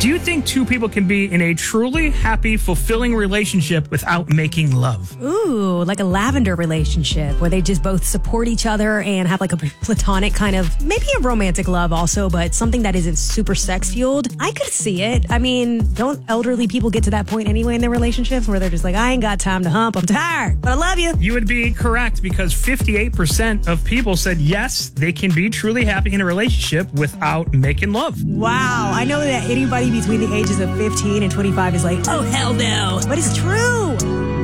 Do you think two people can be in a truly happy, fulfilling relationship without making love? Ooh, like a lavender relationship where they just both support each other and have like a platonic kind of, maybe a romantic love also, but something that isn't super sex fueled. I could see it. I mean, don't elderly people get to that point anyway in their relationships where they're just like, I ain't got time to hump. I'm tired, but I love you. You would be correct because 58% of people said yes, they can be truly happy in a relationship without making love. Wow. I know that anybody between the ages of 15 and 25 is like, oh, hell no. But it's true.